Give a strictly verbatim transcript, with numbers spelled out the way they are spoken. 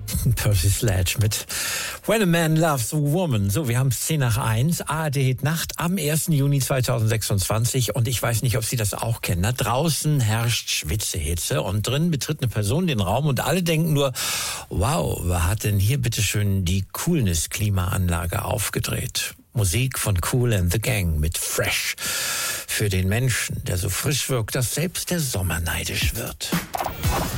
Percy Sledge mit When a Man Loves a Woman. So, wir haben zehn nach eins, A R D Hit Nacht am ersten Juni zweitausendsechsundzwanzig und ich weiß nicht, ob Sie das auch kennen. Da draußen herrscht Schwitzehitze und drin betritt eine Person den Raum und alle denken nur, wow, wer hat denn hier bitteschön die Coolness-Klimaanlage aufgedreht? Musik von Kool and the Gang mit Fresh. Für den Menschen, der so frisch wirkt, dass selbst der Sommer neidisch wird.